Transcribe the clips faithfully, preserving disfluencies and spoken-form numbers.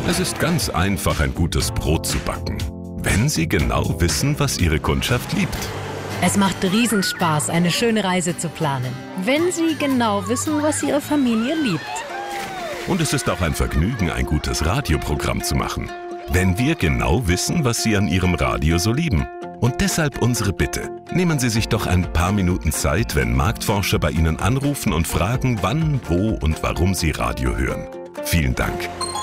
Es ist ganz einfach, ein gutes Brot zu backen, wenn Sie genau wissen, was Ihre Kundschaft liebt. Es macht Riesenspaß, eine schöne Reise zu planen, wenn Sie genau wissen, was Ihre Familie liebt. Und es ist auch ein Vergnügen, ein gutes Radioprogramm zu machen, wenn wir genau wissen, was Sie an Ihrem Radio so lieben. Und deshalb unsere Bitte. Nehmen Sie sich doch ein paar Minuten Zeit, wenn Marktforscher bei Ihnen anrufen und fragen, wann, wo und warum Sie Radio hören. Vielen Dank.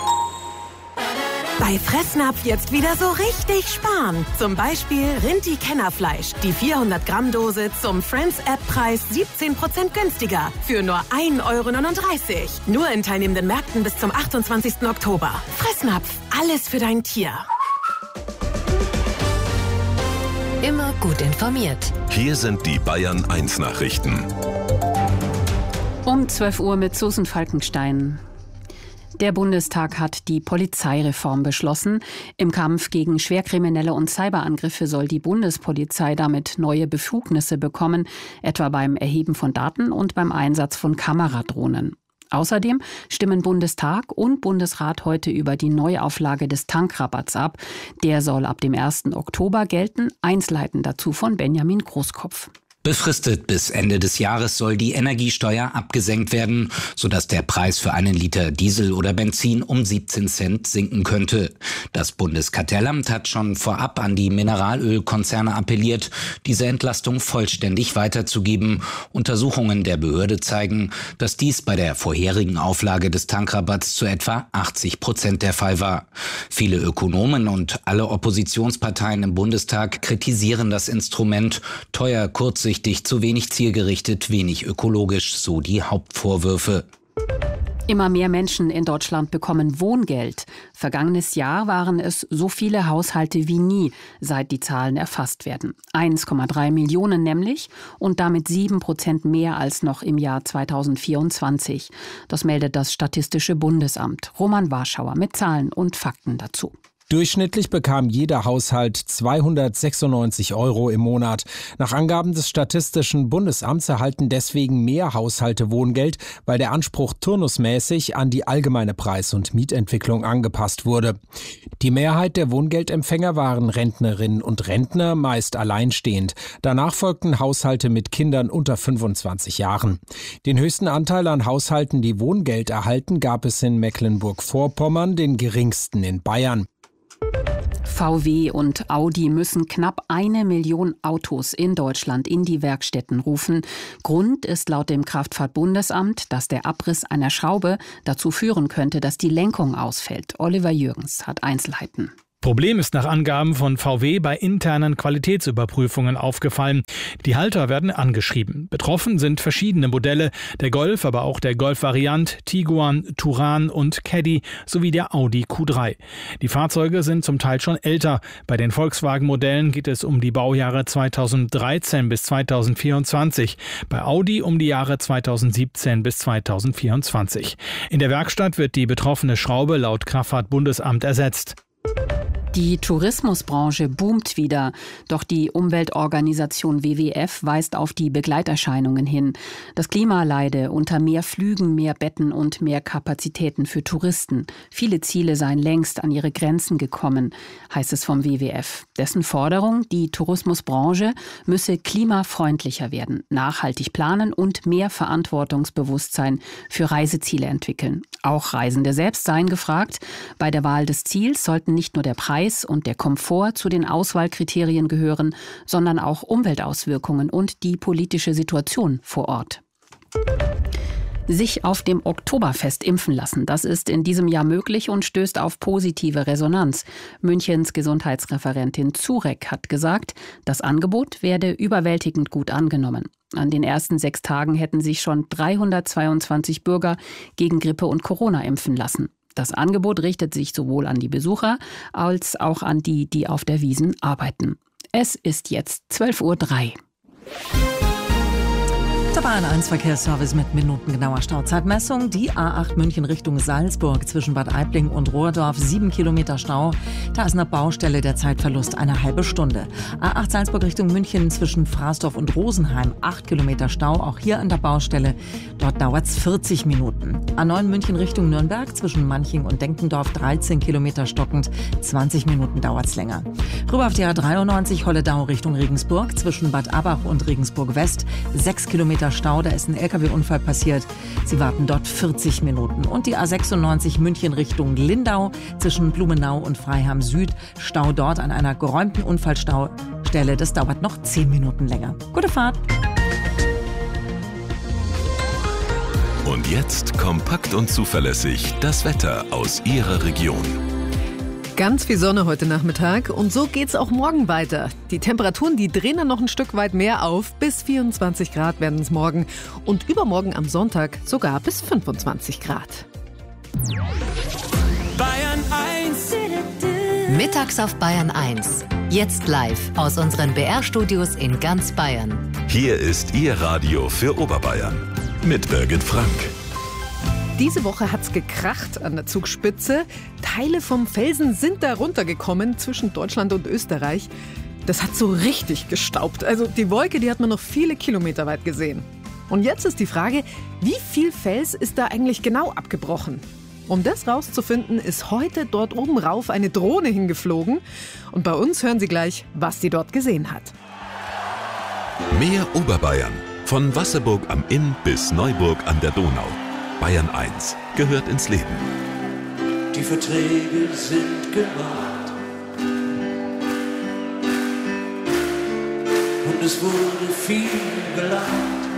Bei Fressnapf jetzt wieder so richtig sparen. Zum Beispiel Rinti-Kennerfleisch. Die vierhundert Gramm Dose zum Friends-App-Preis siebzehn Prozent günstiger. Für nur ein Euro neununddreißig. Nur in teilnehmenden Märkten bis zum achtundzwanzigsten Oktober. Fressnapf. Alles für dein Tier. Immer gut informiert. Hier sind die Bayern eins Nachrichten. Um zwölf Uhr mit Susan Falkenstein. Der Bundestag hat die Polizeireform beschlossen. Im Kampf gegen Schwerkriminelle und Cyberangriffe soll die Bundespolizei damit neue Befugnisse bekommen, etwa beim Erheben von Daten und beim Einsatz von Kameradrohnen. Außerdem stimmen Bundestag und Bundesrat heute über die Neuauflage des Tankrabatts ab. Der soll ab dem ersten Oktober gelten. Einzelheiten dazu von Benjamin Großkopf. Befristet bis Ende des Jahres soll die Energiesteuer abgesenkt werden, sodass der Preis für einen Liter Diesel oder Benzin um siebzehn Cent sinken könnte. Das Bundeskartellamt hat schon vorab an die Mineralölkonzerne appelliert, diese Entlastung vollständig weiterzugeben. Untersuchungen der Behörde zeigen, dass dies bei der vorherigen Auflage des Tankrabatts zu etwa achtzig Prozent der Fall war. Viele Ökonomen und alle Oppositionsparteien im Bundestag kritisieren das Instrument. Teuer, kurzsichtig, zu wenig zielgerichtet, wenig ökologisch, so die Hauptvorwürfe. Immer mehr Menschen in Deutschland bekommen Wohngeld. Vergangenes Jahr waren es so viele Haushalte wie nie, seit die Zahlen erfasst werden. eins Komma drei Millionen nämlich und damit sieben Prozent mehr als noch im Jahr zweitausendvierundzwanzig. Das meldet das Statistische Bundesamt. Roman Warschauer mit Zahlen und Fakten dazu. Durchschnittlich bekam jeder Haushalt zweihundertsechsundneunzig Euro im Monat. Nach Angaben des Statistischen Bundesamts erhalten deswegen mehr Haushalte Wohngeld, weil der Anspruch turnusmäßig an die allgemeine Preis- und Mietentwicklung angepasst wurde. Die Mehrheit der Wohngeldempfänger waren Rentnerinnen und Rentner, meist alleinstehend. Danach folgten Haushalte mit Kindern unter fünfundzwanzig Jahren. Den höchsten Anteil an Haushalten, die Wohngeld erhalten, gab es in Mecklenburg-Vorpommern, den geringsten in Bayern. V W und Audi müssen knapp eine Million Autos in Deutschland in die Werkstätten rufen. Grund ist laut dem Kraftfahrtbundesamt, dass der Abriss einer Schraube dazu führen könnte, dass die Lenkung ausfällt. Oliver Jürgens hat Einzelheiten. Problem ist nach Angaben von V W bei internen Qualitätsüberprüfungen aufgefallen. Die Halter werden angeschrieben. Betroffen sind verschiedene Modelle, der Golf, aber auch der Golf-Variant, Tiguan, Touran und Caddy sowie der Audi Q drei. Die Fahrzeuge sind zum Teil schon älter. Bei den Volkswagen-Modellen geht es um die Baujahre zweitausenddreizehn bis zweitausendvierundzwanzig, bei Audi um die Jahre zweitausendsiebzehn bis zweitausendvierundzwanzig. In der Werkstatt wird die betroffene Schraube laut Kraftfahrtbundesamt ersetzt. Die Tourismusbranche boomt wieder, doch die Umweltorganisation W W F weist auf die Begleiterscheinungen hin. Das Klima leide unter mehr Flügen, mehr Betten und mehr Kapazitäten für Touristen. Viele Ziele seien längst an ihre Grenzen gekommen, heißt es vom W W F. Dessen Forderung, die Tourismusbranche müsse klimafreundlicher werden, nachhaltig planen und mehr Verantwortungsbewusstsein für Reiseziele entwickeln. Auch Reisende selbst seien gefragt. Bei der Wahl des Ziels sollten nicht nur der Preis und der Komfort zu den Auswahlkriterien gehören, sondern auch Umweltauswirkungen und die politische Situation vor Ort. Sich auf dem Oktoberfest impfen lassen, das ist in diesem Jahr möglich und stößt auf positive Resonanz. Münchens Gesundheitsreferentin Zurek hat gesagt, das Angebot werde überwältigend gut angenommen. An den ersten sechs Tagen hätten sich schon dreihundertzweiundzwanzig Bürger gegen Grippe und Corona impfen lassen. Das Angebot richtet sich sowohl an die Besucher als auch an die, die auf der Wiesn arbeiten. Es ist jetzt zwölf Uhr drei. Der Bayern eins Verkehrsservice mit minutengenauer Stauzeitmessung. Die A acht München Richtung Salzburg zwischen Bad Aibling und Rohrdorf, sieben Kilometer Stau. Da ist eine Baustelle, der Zeitverlust eine halbe Stunde. A acht Salzburg Richtung München zwischen Fraßdorf und Rosenheim, acht Kilometer Stau, auch hier an der Baustelle. Dort dauert es vierzig Minuten. A neun München Richtung Nürnberg zwischen Manching und Denkendorf, dreizehn Kilometer stockend, zwanzig Minuten dauert es länger. Rüber auf die A dreiundneunzig Holledau Richtung Regensburg zwischen Bad Abach und Regensburg West, sechs Kilometer Stau, da ist ein L K W-Unfall passiert. Sie warten dort vierzig Minuten. Und die A sechsundneunzig München Richtung Lindau zwischen Blumenau und Freiham Süd. Stau dort an einer geräumten Unfallstaustelle. Das dauert noch zehn Minuten länger. Gute Fahrt! Und jetzt kompakt und zuverlässig das Wetter aus Ihrer Region. Ganz viel Sonne heute Nachmittag und so geht's auch morgen weiter. Die Temperaturen, die drehen dann noch ein Stück weit mehr auf. Bis vierundzwanzig Grad werden es morgen und übermorgen am Sonntag sogar bis fünfundzwanzig Grad. Bayern eins. Mittags auf Bayern eins. Jetzt live aus unseren B R-Studios in ganz Bayern. Hier ist Ihr Radio für Oberbayern mit Birgit Frank. Diese Woche hat's gekracht an der Zugspitze. Teile vom Felsen sind da runtergekommen zwischen Deutschland und Österreich. Das hat so richtig gestaubt. Also die Wolke, die hat man noch viele Kilometer weit gesehen. Und jetzt ist die Frage, wie viel Fels ist da eigentlich genau abgebrochen? Um das rauszufinden, ist heute dort oben rauf eine Drohne hingeflogen. Und bei uns hören Sie gleich, was die dort gesehen hat. Mehr Oberbayern. Von Wasserburg am Inn bis Neuburg an der Donau. Bayern eins gehört ins Leben. Die Verträge sind gemacht und es wurde viel gelacht.